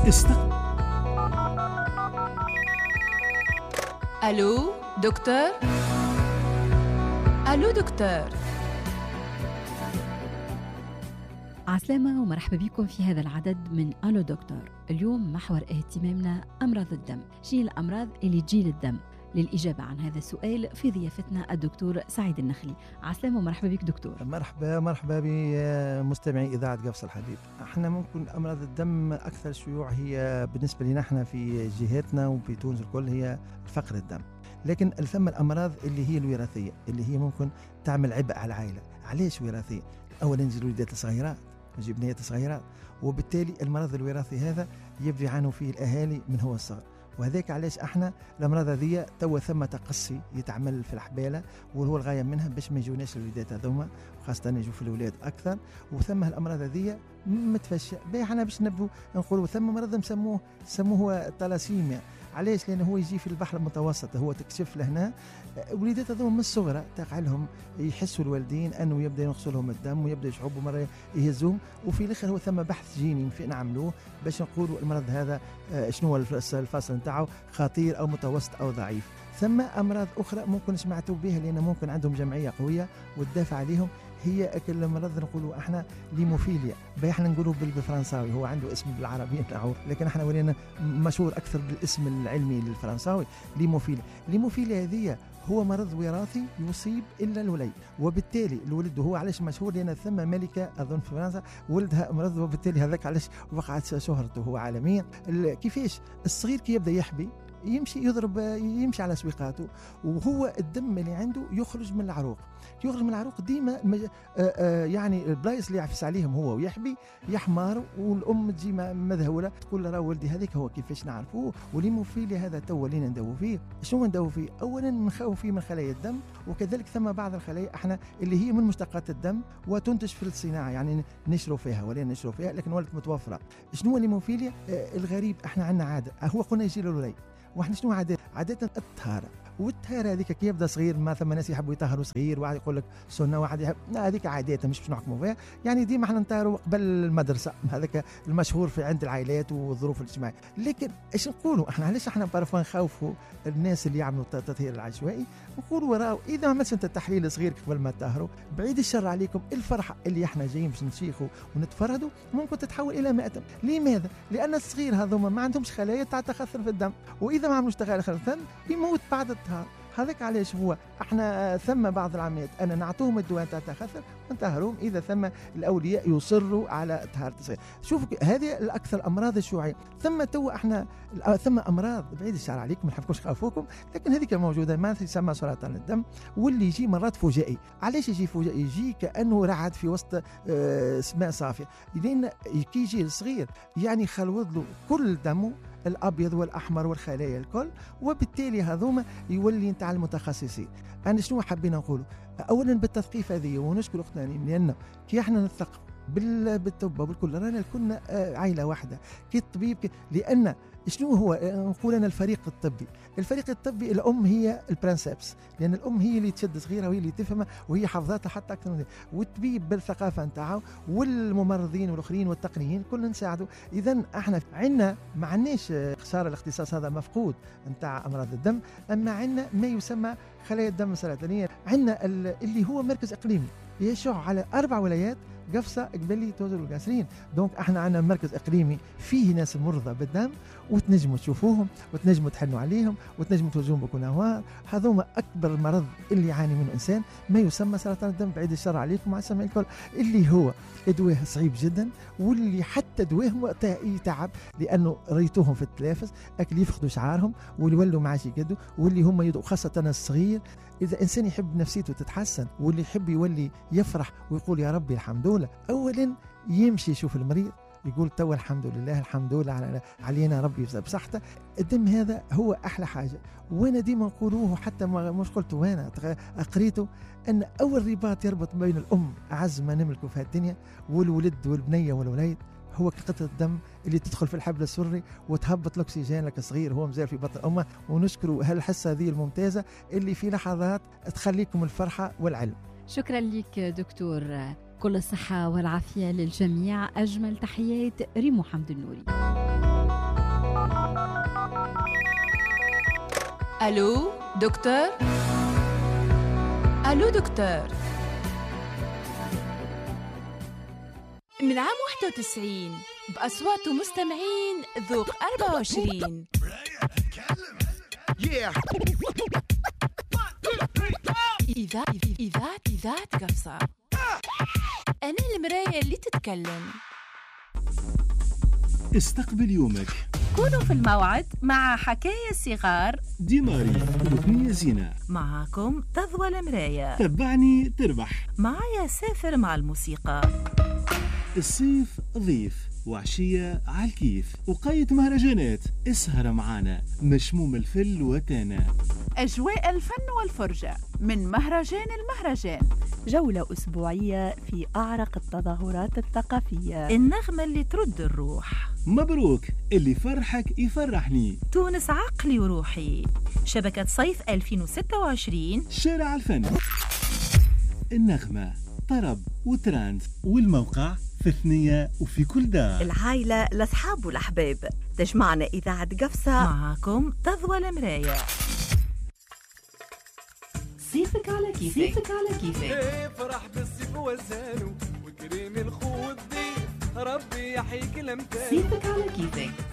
ألو دكتور. ألو دكتور. عسلامة ومرحبا بكم في هذا العدد من ألو دكتور. اليوم محور اهتمامنا أمراض الدم. شنو الأمراض اللي تجي للدم؟ للإجابة عن هذا السؤال في ضيافتنا الدكتور سعيد النخلي. عسلامة ومرحبا بك دكتور. مرحبا بمستمعي إذاعة قفص الحديد. احنا ممكن أمراض الدم أكثر شيوع هي بالنسبة لنا احنا في جهتنا وفي تونس الكل هي فقر الدم، لكن ثم الأمراض اللي هي الوراثية اللي هي ممكن تعمل عبء على العائلة. علاش وراثية؟ أولا نجي الوليدات الصغيرات، نجي بنيات صغيرات، وبالتالي المرض الوراثي هذا يبدو يعانوا فيه الأهالي من هو الصغر، وهذاك علاش احنا الامراض هذه توا ثم تقصي يتعمل في الحباله، وهو الغايه منها باش ما يجوناش الوليدات هذوما، وخاصه يجوا في الولاد اكثر. وثم الامراض هذه متفشى احنا باش نبدو نقولوا ثم مرض سموه التلاسيميا. علاش؟ لانه هو يجي في البحر المتوسط، هو تكشف لهنا وليدات هذوما من الصغرى تقع لهم يحسوا الوالدين انه يبدا ينقصوا لهم الدم ويبدا يشعبوا مره يهزهم، وفي الاخر هو ثم بحث جيني فين نعملوه باش نقولوا المرض هذا شنو هو الفصل نتاعو، خطير او متوسط او ضعيف. ثم امراض اخرى ممكن سمعتوا بها لان ممكن عندهم جمعيه قويه وتدافع عليهم، هي اكل مرض نقولوا احنا ليموفيليا. احنا نقولوا بالفرنساوي، هو عنده اسم بالعربي نتاعو لكن احنا ولينا مشهور اكثر بالاسم العلمي للفرنساوي ليموفيليا. ليموفيليا هذه هو مرض وراثي يصيب الا الوليد، وبالتالي الولد هو علاش مشهور لان ثم ملكه اظن في فرنسا ولدها مرض، وبالتالي هذاك علاش وقعت شهرته هو عالميا. كيفاش الصغير كي يبدا يحبي يمشي يضرب يمشي على سويقاته، وهو الدم اللي عنده يخرج من العروق ديما يعني البلايص اللي يعفس عليهم هو ويحبي يحمر، والام تجي مذهوله تقول له راه ولدي هذيك هو كيفاش نعرفوه. وليموفيليا هذا تو ولينا نداو فيه. شنو نداو فيه؟ اولا نخاو فيه من خلايا الدم، وكذلك ثم بعض الخلايا احنا اللي هي من مشتقات الدم وتنتج في الصناعه، يعني نشروا فيها لكن ولات متوفره. شنو هو الليموفيليا؟ الغريب احنا عندنا عاده، هو قلنا يجي له الوليد، واحنا شنو عادة الطهارة، والطهارة هذيك كي يبدا صغير ما ثم ناس يحبوا يطهروا صغير، واحد يقول لك سنة، واحد يحب هذيك عادة مش باش نحكموا فيها، يعني ديما احنا نطهروا قبل المدرسة، هذاك المشهور في عند العائلات والظروف الاجتماعية. لكن ايش نقولوا احنا؟ علاش احنا بارفوا نخوفوا الناس اللي يعملوا التطهير العشوائي؟ نقولوا راهو اذا ما عملتش انت تحليل صغير قبل ما تطهروا، بعيد الشر عليكم الفرحة اللي احنا جايين باش نشيخوا ونتفرهدوا ممكن تتحول الى مأتم. لماذا؟ لان الصغير هذوما ما عندهمش خلايا تاع تخثر في الدم، واذا ما عملوش تخثر في الدم يموت بعد الطهارة. هذاك علاش هو احنا ثم بعض العمليات انا نعطوهم الدواء تاع التخثر ونطهروهم اذا ثم الاولياء يصروا على طهاره الصغير. شوفوا هذه الاكثر امراض الشيوعيه. ثم تو احنا ثم امراض بعيد الشر عليكم ما نحبكمش خوفوكم، لكن هذيك موجوده ما تسمى سرطان الدم، واللي يجي مرات فجائي. علاش يجي فجائي؟ يجي كانه رعد في وسط سماء صافيه، لان كي يجي الصغير يعني خلوض له كل دمه الابيض والاحمر والخلايا الكل، وبالتالي هذوما يولي نتاع المتخصصين. انا شنو حبينا نقولوا؟ اولا بالتثقيف هذه، ونشكر اختنا لان كي احنا نثقف بالطب وبالكل رانا كنا عائله واحده كي الطبيب لان شنو هو نقول انا الفريق الطبي الام هي البرنسبس، لان الام هي اللي تشد صغيره وهي اللي تفهمها وهي حفظاتها حتى اكثر من ذلك، والطبيب بالثقافه نتاعو والممرضين والاخرين والتقنيين كلنا نساعدوا. اذا احنا عندنا ما عندناش خساره الاختصاص هذا مفقود نتاع امراض الدم، اما عندنا ما يسمى خلايا الدم السرطانيه. عندنا اللي هو مركز اقليمي يشع على 4 ولايات، قفصة، قبلي، توزر والقاسرين. دونك احنا عندنا مركز اقليمي فيه ناس مرضى بالدم، وتنجموا تشوفوهم وتنجموا تحنوا عليهم وتنجموا توجهون بكوناوار. هذوما اكبر مرض اللي يعاني منه الانسان ما يسمى سرطان الدم، بعيد الشر عليكم مع السامعين الكل، اللي هو ادواه صعيب جدا، واللي حتى دواهم يتعب لانه ريتوهم في التلافز اكل يفقدوا شعارهم واللي يولوا ما عادش يقدوا، واللي هم يدوا خاصه الصغير. إذا إنسان يحب نفسيته تتحسن واللي يحب يولي يفرح ويقول يا ربي الحمد لله، أولا يمشي يشوف المريض يقول توا الحمد لله علينا ربي بصحته. الدم هذا هو أحلى حاجة، وانا ديما نقولوه حتى مش قلت وانا قريته ان اول رباط يربط بين الام اعز ما نملكه في الدنيا والولد والبنيه والوليد هو قطعة الدم اللي تدخل في الحبل السري وتهبط الاكسجين لك صغير هو مازال في بطن امه. ونشكروا هالحصه هذه الممتازه اللي في لحظات تخليكم الفرحه والعلم. شكرا لك دكتور، كل الصحه والعافيه للجميع. اجمل تحيات ريمو حمد النوري. ألو دكتور. ألو دكتور. من عام 91 بأصوات مستمعين ذوق 24. إذاعة قفصة. أنا المراية اللي تتكلم. استقبل يومك. كونوا في الموعد مع حكاية صغار ديماري وثنية زينة. معاكم تضوى المراية. تبعني تربح. معايا سافر مع الموسيقى. الصيف ضيف وعشية على الكيف وقاية مهرجانات. اسهر معانا مشموم الفل وتانا. أجواء الفن والفرجة من مهرجان المهرجان. جولة أسبوعية في أعرق التظاهرات الثقافية. النغمة اللي ترد الروح. مبروك، اللي فرحك يفرحني. تونس عقلي وروحي. شبكة صيف 2026. شارع الفن. النغمة، طرب وتراند. والموقع في ثنية وفي كل دار. العائلة، الأصحاب والأحباب، تجمعنا إذاعة قفصة. معاكم تضوى المراية. صيفك على كيفك. صيفك على كيفك. افرح بالصيف وزانو وكريم الخو الضيف، ربي يحييك الامتان. صيفك على كيفك.